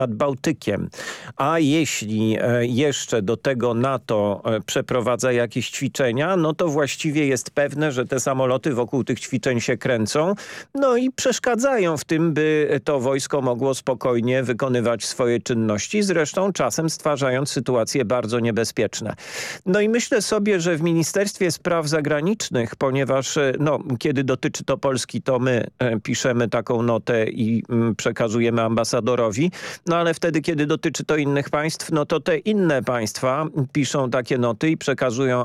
nad Bałtykiem. A jeśli jeszcze do tego NATO przeprowadza jakieś ćwiczenia, no to właściwie jest pewne, że te samoloty wokół tych ćwiczeń się kręcą, no i przeszkadzają w tym, by to wojsko mogło spokojnie wykonywać swoje czynności, zresztą czasem stwarzając sytuacje bardzo niebezpieczne. No i myślę sobie, że w Ministerstwie Spraw Zagranicznych, ponieważ kiedy dotyczy to Polski, to my piszemy taką notę i przekazujemy ambasadorowi, no ale wtedy, kiedy dotyczy to innych państw, no to te inne państwa piszą takie noty i przekazują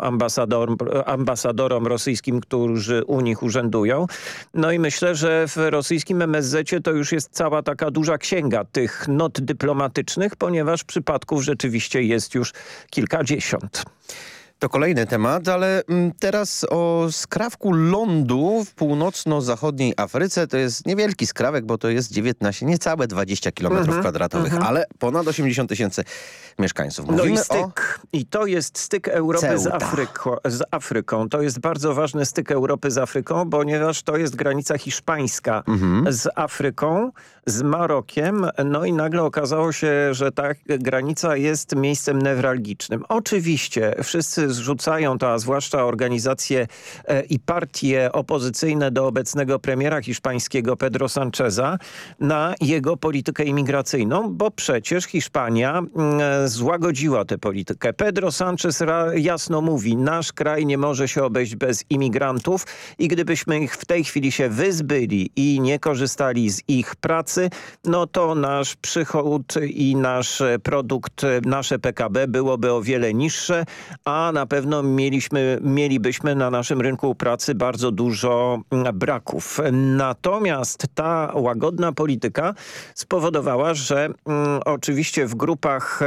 ambasadorom rosyjskim, którzy u nich urzędują. No i myślę, że w rosyjskim MSZ-cie to już jest cała taka duża księga tych not dyplomatycznych, ponieważ przypadków rzeczywiście jest już kilkadziesiąt. To kolejny temat, ale teraz o skrawku lądu w północno-zachodniej Afryce. To jest niewielki skrawek, bo to jest 19, niecałe 20 km², ale ponad 80 000 mieszkańców. Mówimy I to jest styk Europy z Afryką. To jest bardzo ważny styk Europy z Afryką, ponieważ to jest granica hiszpańska z Afryką, z Marokiem. No i nagle okazało się, że ta granica jest miejscem newralgicznym. Oczywiście wszyscy zrzucają to, a zwłaszcza organizacje i partie opozycyjne do obecnego premiera hiszpańskiego Pedro Sancheza na jego politykę imigracyjną, bo przecież Hiszpania złagodziła tę politykę. Pedro Sanchez jasno mówi, nasz kraj nie może się obejść bez imigrantów i gdybyśmy ich w tej chwili się wyzbyli i nie korzystali z ich pracy, no to nasz przychód i nasz produkt, nasze PKB byłoby o wiele niższe, a na pewno mielibyśmy na naszym rynku pracy bardzo dużo braków. Natomiast ta łagodna polityka spowodowała, że oczywiście w grupach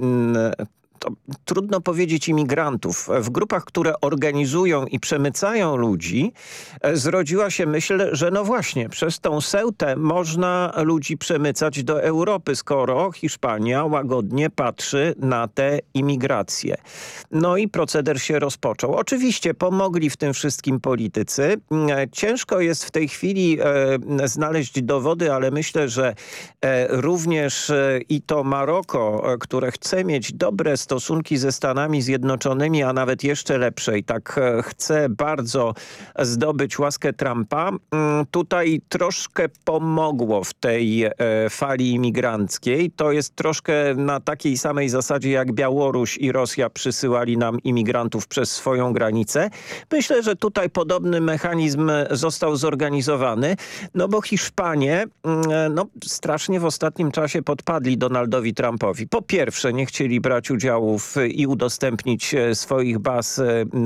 trudno powiedzieć imigrantów. W grupach, które organizują i przemycają ludzi, zrodziła się myśl, że no właśnie, przez tą Ceutę można ludzi przemycać do Europy, skoro Hiszpania łagodnie patrzy na tę imigrację. No i proceder się rozpoczął. Oczywiście pomogli w tym wszystkim politycy. Ciężko jest w tej chwili znaleźć dowody, ale myślę, że również i to Maroko, które chce mieć dobre stosunki ze Stanami Zjednoczonymi, a nawet jeszcze lepsze i tak chce bardzo zdobyć łaskę Trumpa, tutaj troszkę pomogło w tej fali imigranckiej. To jest troszkę na takiej samej zasadzie jak Białoruś i Rosja przysyłali nam imigrantów przez swoją granicę. Myślę, że tutaj podobny mechanizm został zorganizowany, no bo Hiszpanie strasznie w ostatnim czasie podpadli Donaldowi Trumpowi. Po pierwsze, nie chcieli brać udziału i udostępnić swoich baz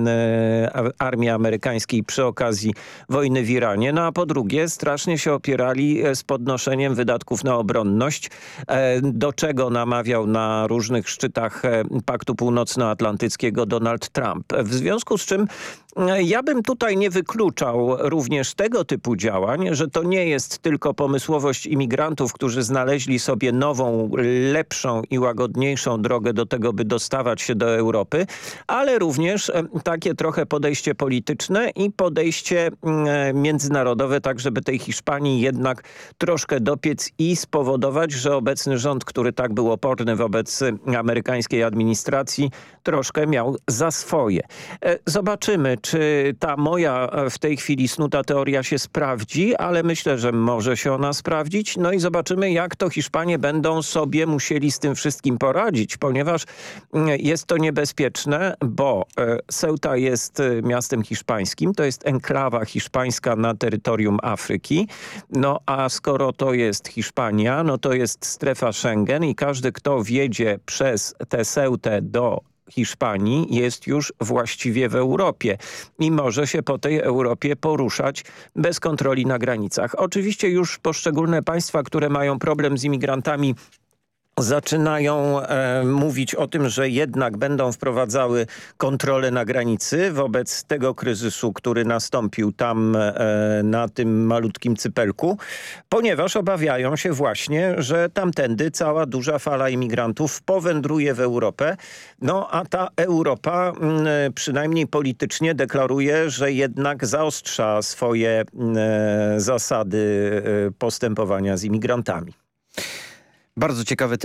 armii amerykańskiej przy okazji wojny w Iranie. No a po drugie strasznie się opierali z podnoszeniem wydatków na obronność, do czego namawiał na różnych szczytach Paktu Północnoatlantyckiego Donald Trump. W związku z czym ja bym tutaj nie wykluczał również tego typu działań, że to nie jest tylko pomysłowość imigrantów, którzy znaleźli sobie nową, lepszą i łagodniejszą drogę do tego, by dostawać się do Europy, ale również takie trochę podejście polityczne i podejście międzynarodowe, tak żeby tej Hiszpanii jednak troszkę dopiec i spowodować, że obecny rząd, który tak był oporny wobec amerykańskiej administracji, troszkę miał za swoje. Zobaczymy, czy ta moja w tej chwili snuta teoria się sprawdzi, ale myślę, że może się ona sprawdzić. No i zobaczymy, jak to Hiszpanie będą sobie musieli z tym wszystkim poradzić, ponieważ jest to niebezpieczne, bo Ceuta jest miastem hiszpańskim, to jest enklawa hiszpańska na terytorium Afryki. No a skoro to jest Hiszpania, no to jest strefa Schengen i każdy, kto wjedzie przez tę Ceutę do Hiszpanii, jest już właściwie w Europie i może się po tej Europie poruszać bez kontroli na granicach. Oczywiście już poszczególne państwa, które mają problem z imigrantami, zaczynają mówić o tym, że jednak będą wprowadzały kontrolę na granicy wobec tego kryzysu, który nastąpił tam na tym malutkim cypelku, ponieważ obawiają się właśnie, że tamtędy cała duża fala imigrantów powędruje w Europę. No a ta Europa przynajmniej politycznie deklaruje, że jednak zaostrza swoje zasady postępowania z imigrantami. Bardzo ciekawy temat.